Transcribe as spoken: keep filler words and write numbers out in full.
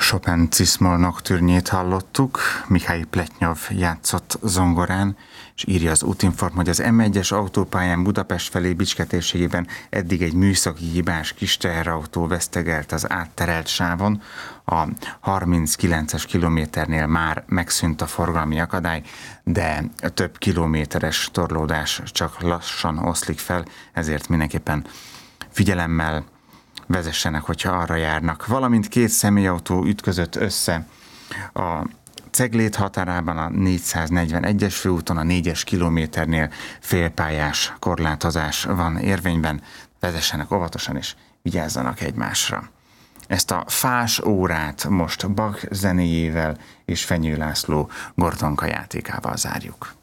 Chopin Cismol nocturnyét hallottuk, Mihály Pletnyov játszott zongorán, és írja az Útinform, hogy az em egyes autópályán Budapest felé Bicske térségében eddig egy műszaki hibás kis teherautó vesztegelt az átterelt sávon. A harminckilences kilométernél már megszűnt a forgalmi akadály, de több kilométeres torlódás csak lassan oszlik fel, ezért mindenképpen figyelemmel vezessenek, hogyha arra járnak. Valamint két személyautó ütközött össze a Ceglét határában a négyszáznegyvenegyes főúton, a négyes kilométernél félpályás korlátozás van érvényben. Vezessenek óvatosan és vigyázzanak egymásra. Ezt a fás órát most Bach zenéjével és Fenyő László Gordonka játékával zárjuk.